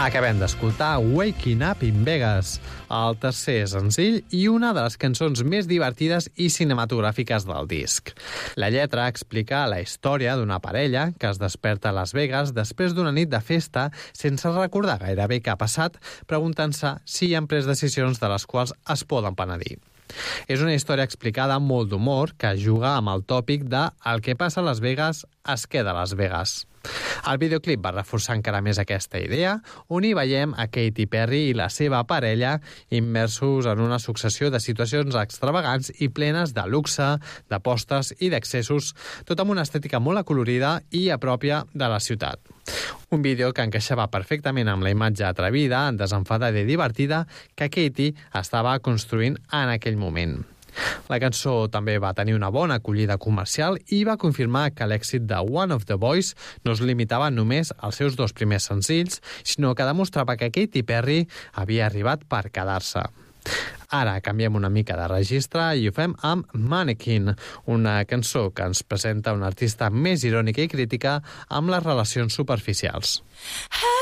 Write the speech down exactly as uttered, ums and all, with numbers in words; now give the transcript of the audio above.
Acabem d'escoltar Waking Up in Vegas, el tercer senzill i una de les cançons més divertides i cinematogràfiques del disc. La lletra explica la història d'una parella que es desperta a Las Vegas després d'una nit de festa sense recordar gairebé què ha passat, preguntant-se si hi han pres decisions de les quals es poden penedir. És una història explicada amb molt d'humor que juga amb el tòpic de el que passa a Las Vegas es queda a Las Vegas. El videoclip va reforçar encara més aquesta idea, on hi veiem a Katy Perry i la seva parella immersos en una successió de situacions extravagants i plenes de luxe, d'apostes i d'accessos, tot amb una estètica molt acolorida i a pròpia de la ciutat. Un vídeo que encaixava perfectament amb la imatge atrevida, desenfadada i divertida que Katy estava construint en aquell moment. La cançó també va tenir una bona acollida comercial i va confirmar que l'èxit de One of the Boys no es limitava només als seus dos primers senzills, sinó que demostrava que Katy Perry havia arribat per quedar-se. Ara canviem una mica de registre i ho fem amb Mannequin, una cançó que ens presenta una artista més irònica i crítica amb les relacions superficials.